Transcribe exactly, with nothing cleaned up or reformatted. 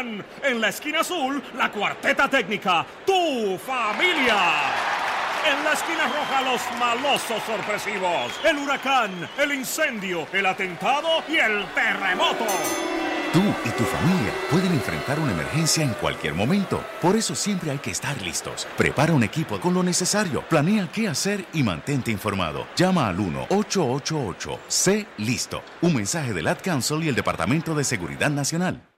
Huracán. En la esquina azul, la cuarteta técnica, tu familia. En la esquina roja, los malosos sorpresivos, el huracán, el incendio, el atentado y el terremoto. Tú y tu familia pueden enfrentar una emergencia en cualquier momento. Por eso siempre hay que estar listos. Prepara un equipo con lo necesario, planea qué hacer y mantente informado. Llama al uno ocho ocho ocho. Sé listo. Un mensaje del Ad Council y el Departamento de Seguridad Nacional.